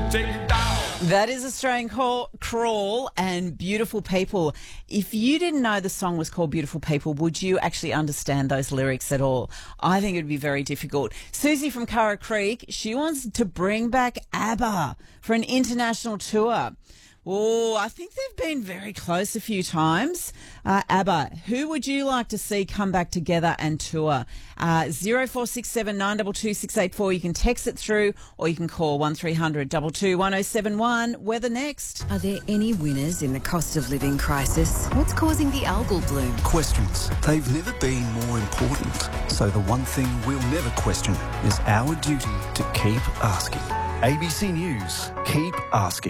take you down. That is Australian Crawl and Beautiful People. If you didn't know the song was called Beautiful People, would you actually understand those lyrics at all? I think it would be very difficult. Susie from Curra Creek, she wants to bring back ABBA for an international tour. Oh, I think they've been very close a few times. ABBA, who would you like to see come back together and tour? 0467 922 684. You can text it through or you can call 1300 22 1071. Weather next. Are there any winners in the cost of living crisis? What's causing the algal bloom? Questions. They've never been more important. So the one thing we'll never question is our duty to keep asking. ABC News. Keep asking.